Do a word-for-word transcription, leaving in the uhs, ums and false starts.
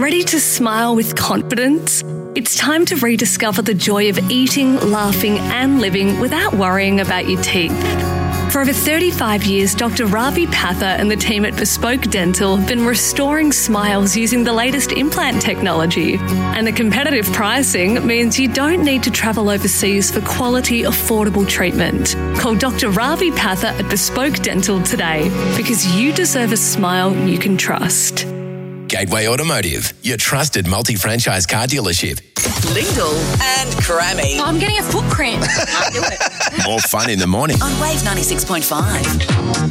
Ready to smile with confidence? It's time to rediscover the joy of eating, laughing and living without worrying about your teeth. For over thirty-five years, Doctor Ravi Patha and the team at Bespoke Dental have been restoring smiles using the latest implant technology. And the competitive pricing means you don't need to travel overseas for quality, affordable treatment. Call Doctor Ravi Patha at Bespoke Dental today, because you deserve a smile you can trust. Gateway Automotive, your trusted multi-franchise car dealership. Lingle and Crammy. Oh, I'm getting a foot cramp. I can't do it. More fun in the morning. On Wave ninety-six point five.